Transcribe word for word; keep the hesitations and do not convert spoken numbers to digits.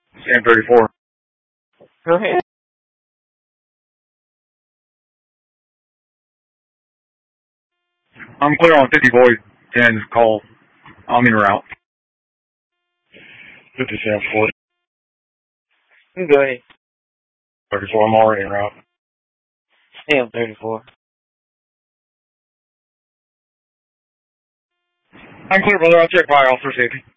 Sam thirty-four. Go ahead. I'm clear on fifty Void ten call. I'm en route. fifty Sam forty. Go ahead. thirty-four, I'm already en route. Sam thirty-four. I'm clear, brother. I'll check by officer safety.